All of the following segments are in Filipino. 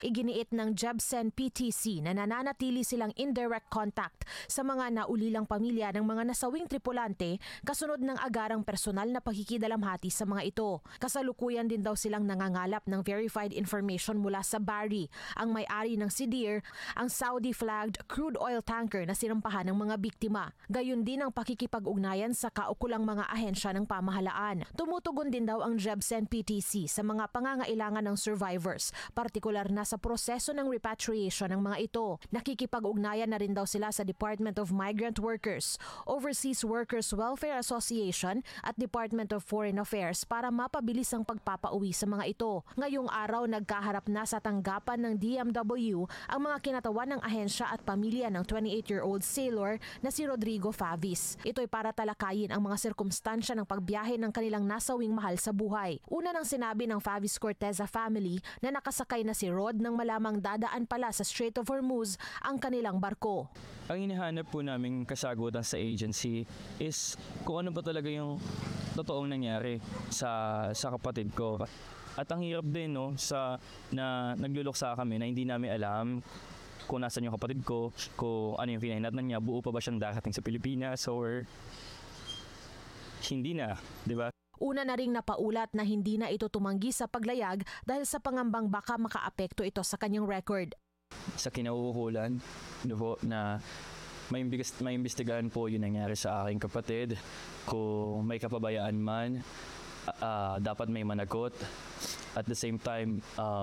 Iginiit ng Jebsen PTC na nananatili silang indirect contact sa mga naulilang pamilya ng mga nasawing tripulante kasunod ng agarang personal na pagkikidalamhati sa mga ito. Kasalukuyan din daw silang nangangalap ng verified information mula sa Bari, ang may-ari ng Sidir, ang Saudi-flagged crude oil tanker na sinampahan ng mga biktima. Gayon din ang pakikipag-ugnayan sa kaukulang mga ahensya ng pamahalaan. Tumutugon din daw ang Jebsen PTC sa mga pangangailangan ng survivors, partikular na sa proseso ng repatriation ng mga ito. Nakikipag-ugnayan na rin daw sila sa Department of Migrant Workers, Overseas Workers Welfare Association at Department of Foreign Affairs para mapabilis ang pagpapauwi sa mga ito. Ngayong araw nagkaharap na sa tanggapan ng DMW ang mga kinatawan ng ahensya at pamilya ng 28-year-old sailor na si Rodrigo Favis. Ito'y para talakayin ang mga sirkumstansya ng pagbiyahe ng kanilang nasawing mahal sa buhay. Una nang sinabi ng Favis Corteza family na nakasakay na si Rod nang malamang dadaan pala sa Strait of Hormuz ang kanilang barko. Ang hinahanap po naming kasagutan sa agency is kung ano ba talaga yung totoong nangyari sa kapatid ko. At ang hirap din na nagluluksa kami na hindi namin alam kung nasan yung kapatid ko, kung ano yung kinahinatnan niya, buo pa ba siyang darating sa Pilipinas or hindi na, di ba? Una na ring napaulat na hindi na ito tumanggi sa paglayag dahil sa pangambang baka makaapekto ito sa kanyang record. Sa kinauukulan na may imbestigahan po yung nangyari sa aking kapatid. Kung may kapabayaan man, dapat may managot. At the same time,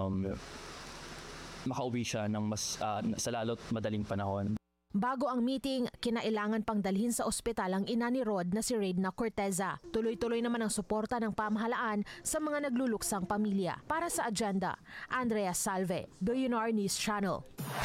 makauwi siya ng sa lalo't madaling panahon. Bago ang meeting, kinailangan pang dalhin sa ospital ang ina ni Rod na si Reidna Corteza. Tuloy-tuloy naman ang suporta ng pamahalaan sa mga nagluluksang pamilya. Para sa Agenda, Andrea Salve, Billionaire News Channel.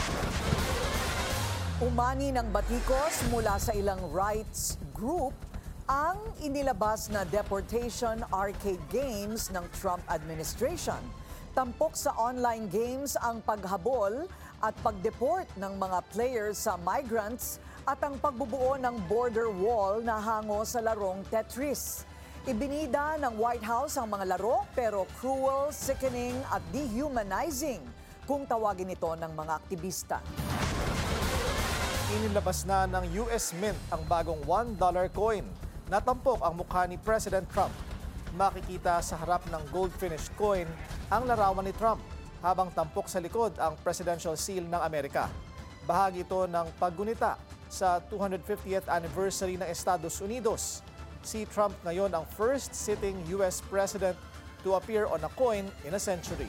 Umani ng batikos mula sa ilang rights group ang inilabas na deportation arcade games ng Trump administration. Tampok sa online games ang paghabol at pag-deport ng mga players sa migrants at ang pagbubuo ng border wall na hango sa larong Tetris. Ibinida ng White House ang mga laro pero cruel, sickening at dehumanizing kung tawagin ito ng mga aktivista. Inilabas na ng US Mint ang bagong $1 coin. Natampok ang mukha ni President Trump. Makikita sa harap ng gold-finished coin ang larawan ni Trump habang tampok sa likod ang Presidential Seal ng Amerika. Bahagi ito ng paggunita sa 250th anniversary ng Estados Unidos. Si Trump ngayon ang first sitting US President to appear on a coin in a century.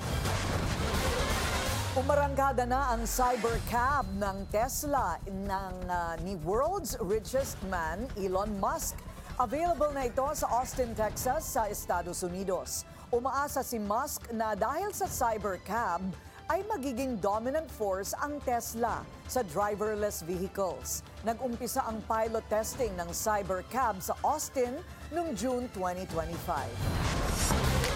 Umarangkada na ang cybercab ng Tesla ni world's richest man, Elon Musk. Available na ito sa Austin, Texas sa Estados Unidos. Umaasa si Musk na dahil sa cybercab ay magiging dominant force ang Tesla sa driverless vehicles. Nag-umpisa ang pilot testing ng cybercab sa Austin noong June 2025.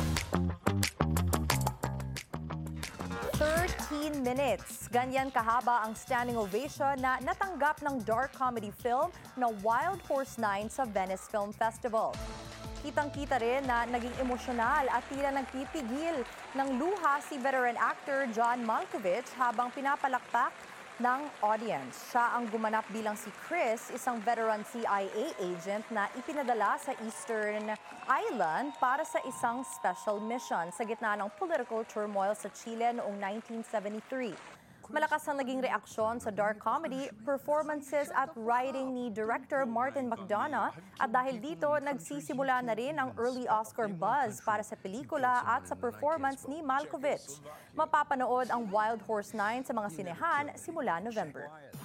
13 minutes. Ganyan kahaba ang standing ovation na natanggap ng dark comedy film na Wild Horse 9 sa Venice Film Festival. Kitang-kita rin na naging emosyonal at tila nagpipigil ng luha si veteran actor John Malkovich habang pinapalakpak ng audience. Siya ang gumanap bilang si Chris, isang veteran CIA agent na ipinadala sa Eastern Island para sa isang special mission sa gitna ng political turmoil sa Chile noong 1973. Malakas ang naging reaksyon sa dark comedy, performances at writing ni Director Martin McDonagh at dahil dito nagsisimula na rin ang early Oscar buzz para sa pelikula at sa performance ni Malkovich. Mapapanood ang Wild Horse 9 sa mga sinehan simula November.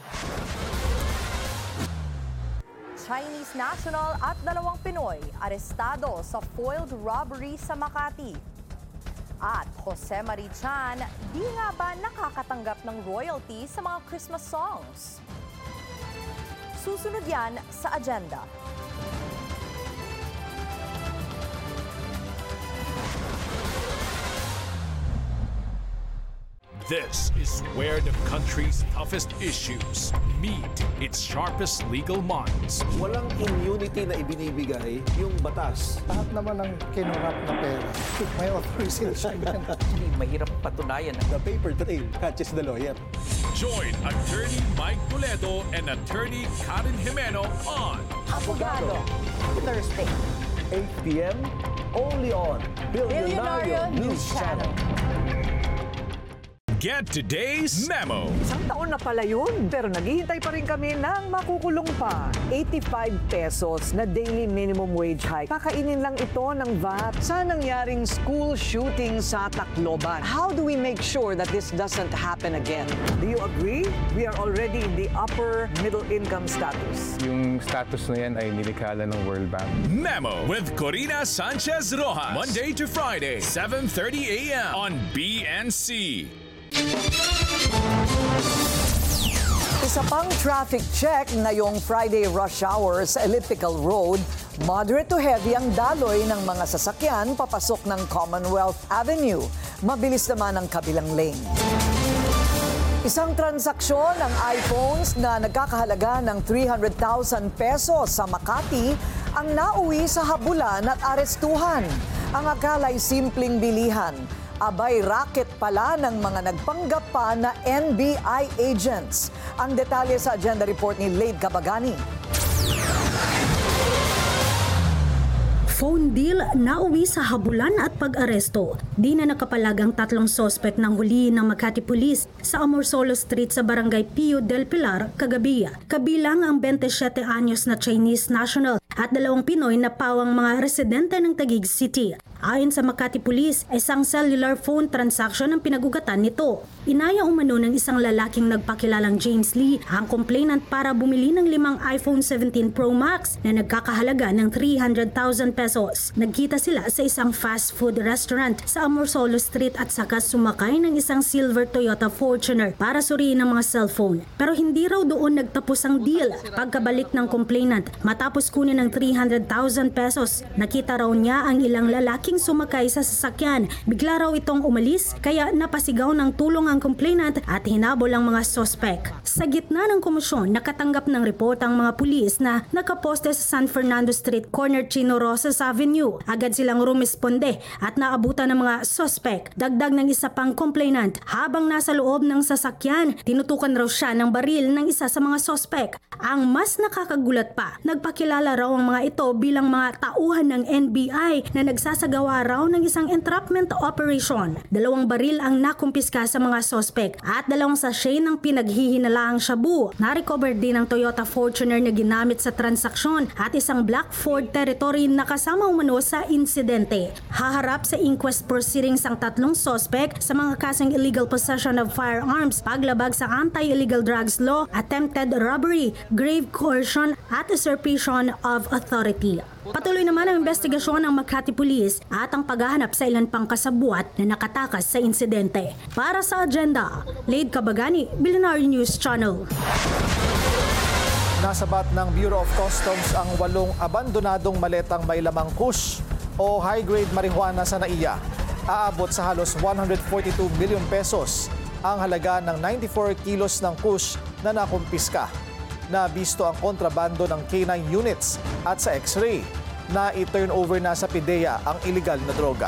Chinese national at 2 Pinoy arestado sa foiled robbery sa Makati. At Jose Marichan, di nga ba nakakatanggap ng royalty sa mga Christmas songs? Susunod yan sa Agenda. This is where the country's toughest issues meet its sharpest legal minds. Walang immunity na ibinibigay yung batas. Lahat naman ng kinurap na pera, may authorization yan. Mahirap patunayan. The paper trail catches the lawyer. Join Attorney Mike Toledo and Attorney Karen Jimeno on Abogado. Thursday. 8 p.m. only on Billionario News Channel. Get today's memo. Isang taon na pala yun, pero naghihintay pa rin kami ng makukulong pa. 85 pesos na daily minimum wage hike. Kakainin lang ito ng VAT sa nangyaring school shooting sa Tacloban. How do we make sure that this doesn't happen again? Do you agree? We are already in the upper middle income status. Yung status na yan ay nilikala ng World Bank. Memo with Corina Sanchez Rojas. Monday to Friday, 7:30 a.m. on BNC. Isa pang traffic check ngayong Friday rush hour sa Elliptical Road. Moderate to heavy ang daloy ng mga sasakyan papasok ng Commonwealth Avenue. Mabilis naman ang kabilang lane. Isang transaksyon ng iPhones na nagkakahalaga ng 300,000 pesos sa Makati ang nauwi sa habulan at arestuhan. Ang akala'y simpleng bilihan. Abay, racket pala ng mga nagpanggap pa na NBI agents. Ang detalye sa agenda report ni Lade Cabagani. Phone deal nauwi sa habulan at pag-aresto. Di na nakapalag ang tatlong sospek ng huli ng Makati Police sa Amorsolo Street sa Barangay Pio del Pilar kagabi. Kabilang ang 27 anyos na Chinese national at 2 Pinoy na pawang mga residente ng Taguig City. Ayon sa Makati Police, isang cellular phone transaction ang pinagugatan nito. Inaya umano ng isang lalaking nagpakilalang James Lee ang complainant para bumili ng 5 iPhone 17 Pro Max na nagkakahalaga ng 300,000 pesos. Nagkita sila sa isang fast food restaurant sa Amorsolo Street at saka sumakay ng isang silver Toyota Fortuner para suriin ang mga cellphone. Pero hindi raw doon nagtapos ang deal. Pagkabalik ng complainant, matapos kunin ng 300,000 pesos, nakita raw niya ang ilang lalaking sumakay sa sasakyan. Bigla raw itong umalis kaya napasigaw ng tulong ang complainant at hinabol ang mga sospek. Sa gitna ng komisyon, nakatanggap ng report ang mga pulis na nakaposte sa San Fernando Street, corner Chino Rosas Avenue. Agad silang rumisponde at naabutan ng mga sospek. Dagdag ng isa pang complainant, habang nasa loob ng sasakyan, tinutukan raw siya ng baril ng isa sa mga sospek. Ang mas nakakagulat pa, nagpakilala raw ang mga ito bilang mga tauhan ng NBI na nagsasagawa raw ng isang entrapment operation. 2 baril ang nakumpiska sa mga sospek at 2 sachet ng pinaghihinalaang shabu. Na-recover din ang Toyota Fortuner na ginamit sa transaksyon at isang Black Ford Territory na kasama umano sa insidente. Haharap sa inquest proceedings ang 3 sospek sa mga kasong illegal possession of firearms, paglabag sa anti-illegal drugs law, attempted robbery, grave coercion at usurpation of authority. Patuloy naman ang investigasyon ng Makati Police at ang paghahanap sa ilan pang kasabwat na nakatakas sa insidente. Para sa agenda, Lade Cabagani, Billionaire News Channel. Nasabat ng Bureau of Customs ang 8 abandonadong maletang may lamang kush o high-grade marijuana sa NAIA. Aabot sa halos 142 million pesos ang halaga ng 94 kilos ng kush na nakumpiska. Nabisto ang kontrabando ng K9 units at sa X-ray na i-turn over na sa PIDEA ang illegal na droga.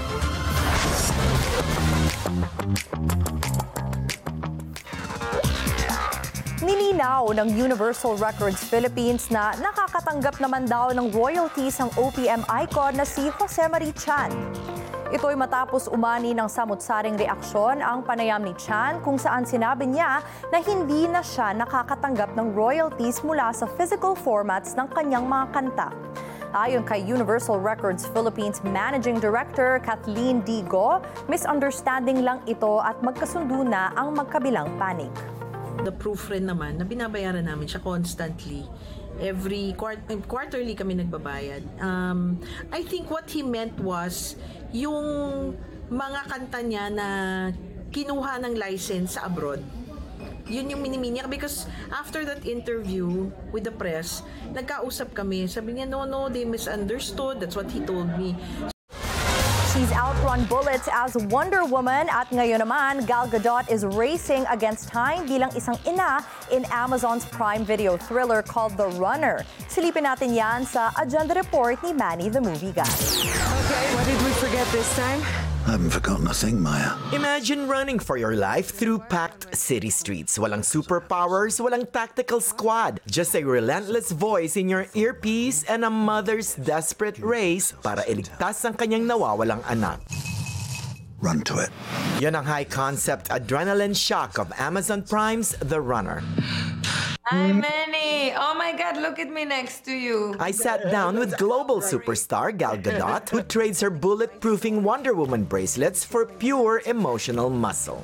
Nilinaw ng Universal Records Philippines na nakakatanggap naman daw ng royalties ang OPM icon na si Jose Marie Chan. Ito'y matapos umani ng samut-saring reaksyon ang panayam ni Chan kung saan sinabi niya na hindi na siya nakakatanggap ng royalties mula sa physical formats ng kanyang mga kanta. Ayon kay Universal Records Philippines Managing Director Kathleen D. Go, misunderstanding lang ito at magkasundo na ang magkabilang panig. The proof rin naman na binabayaran namin siya constantly. Every quarterly kami nagbabayad. I think what he meant was yung mga kanta niya na kinuha ng license sa abroad. Yun yung miniminya. Because after that interview with the press, nagkausap kami. Sabi niya, no, they misunderstood. That's what he told me. Si DC's outrun bullets as Wonder Woman at ngayon naman, Gal Gadot is racing against time bilang isang ina in Amazon's Prime Video thriller called The Runner. Silipin natin yan sa Agenda Report ni Manny the Movie Guy. Okay, what did we forget this time? I haven't forgotten a thing, Maya. Imagine running for your life through packed city streets. Walang superpowers, walang tactical squad. Just a relentless voice in your earpiece and a mother's desperate race para iligtas ang kanyang nawawalang anak. Run to it. Yan ang high-concept adrenaline shock of Amazon Prime's The Runner. Hi, Manny. Oh my God, look at me next to you. I sat down with global superstar Gal Gadot, who trades her bulletproofing Wonder Woman bracelets for pure emotional muscle.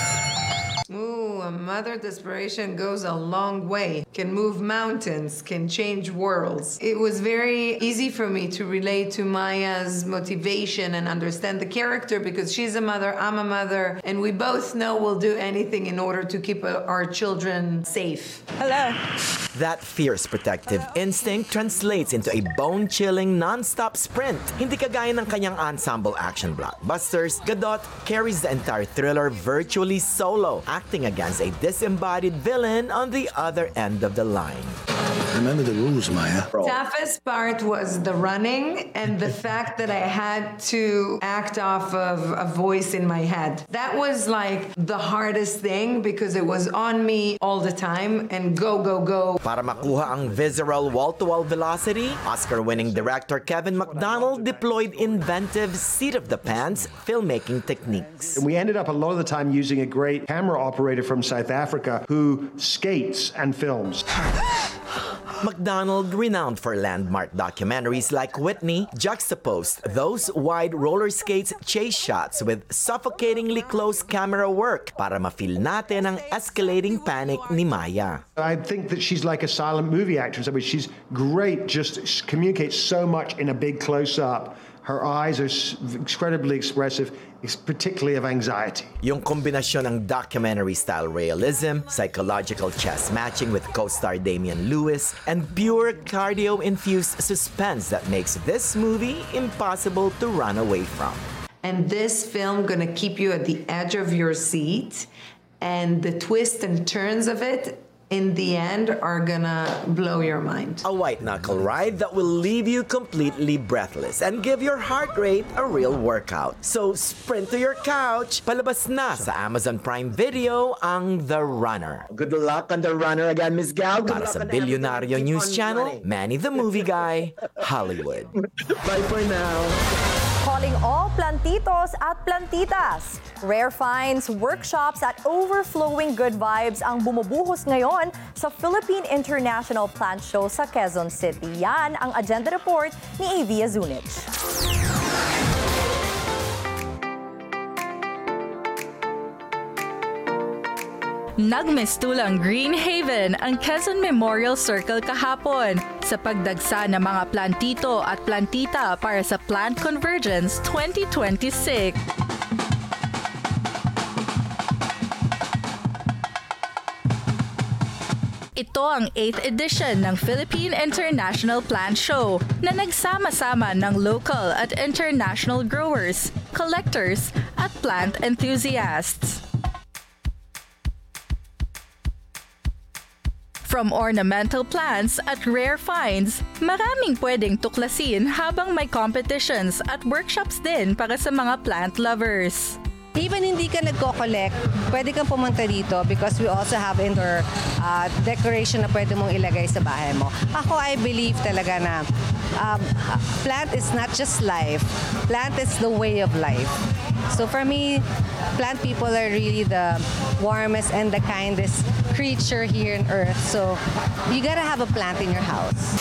Ooh, a mother desperation goes a long way. Can move mountains, can change worlds. It was very easy for me to relate to Maya's motivation and understand the character because she's a mother, I'm a mother, and we both know we'll do anything in order to keep our children safe. Hello. That fierce protective instinct translates into a bone-chilling non-stop sprint. Hindi kagaya ng kanyang ensemble action blockbusters, Gadot carries the entire thriller virtually solo, acting against a disembodied villain on the other end of the line. Remember the rules, Maya. Toughest part was the running and the fact that I had to act off of a voice in my head. That was like the hardest thing because it was on me all the time and go, go, go. Para makuha ang visceral wall-to-wall velocity, Oscar-winning director Kevin McDonald deployed inventive seat-of-the-pants filmmaking techniques. We ended up a lot of the time using a great camera operator from South Africa who skates and films. McDonald, renowned for landmark documentaries like Whitney, juxtaposed those wide roller skates chase shots with suffocatingly close camera work para ma-feel natin ang escalating panic ni Maya. I think that she's like a silent movie actress. I mean, she's great, just communicates so much in a big close-up. Her eyes are incredibly expressive, particularly of anxiety. Yung kombinasyon ng documentary-style realism, psychological chess matching with co-star Damian Lewis, and pure cardio-infused suspense that makes this movie impossible to run away from. And this film gonna keep you at the edge of your seat, and the twists and turns of it in the end are gonna blow your mind. A white-knuckle ride that will leave you completely breathless and give your heart rate a real workout. So sprint to your couch, palabas na sa Amazon Prime Video ang The Runner. Good luck on The Runner again, Miss Gal. Para sa Bilyonaryo News Channel, Manny the Movie Guy, Hollywood. Bye for now. Calling all plantitos at plantitas. Rare finds, workshops at overflowing good vibes ang bumubuhos ngayon sa Philippine International Plant Show sa Quezon City. Yan ang Agenda Report ni Avia Zunich. Nagmistulang Green Haven ang Quezon Memorial Circle kahapon sa pagdagsa ng mga plantito at plantita para sa Plant Convergence 2026. Ito ang 8th edition ng Philippine International Plant Show na nagsama-sama ng local at international growers, collectors at plant enthusiasts. From ornamental plants at rare finds, maraming pwedeng tuklasin habang may competitions at workshops din para sa mga plant lovers. Even hindi ka nagko-collect, pwede kang pumunta dito because we also have indoor decoration na pwede mong ilagay sa bahay mo. Ako, I believe talaga na plant is not just life. Plant is the way of life. So for me, plant people are really the warmest and the kindest creature here on earth. So you gotta have a plant in your house.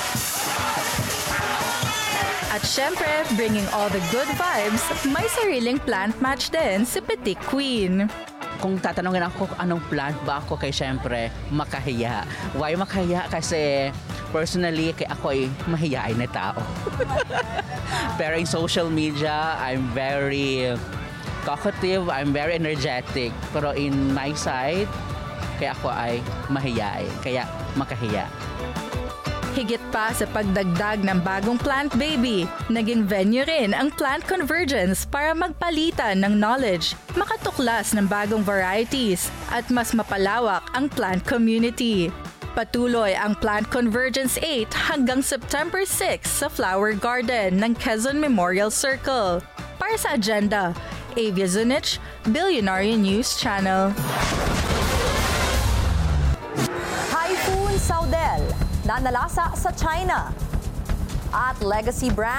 At syempre, bringing all the good vibes, may sariling plant match din si Petit Queen. Kung tatanungin ako anong plant ba ako, kay syempre, makahiya. Why makahiya? Kasi personally, kay ako ay mahiyain na tao. Pero in social media, I'm very talkative, I'm very energetic. Pero in my side, kaya ako ay mahiyain. Kaya makahiya. Higit pa sa pagdagdag ng bagong Plant Baby, naging venue rin ang Plant Convergence para magpalitan ng knowledge, makatuklas ng bagong varieties, at mas mapalawak ang plant community. Patuloy ang Plant Convergence 8 hanggang September 6 sa Flower Garden ng Quezon Memorial Circle. Para sa agenda, Avia Zunich, Billionaire News Channel. Typhoon Saudel, nanalasa sa China. At legacy brand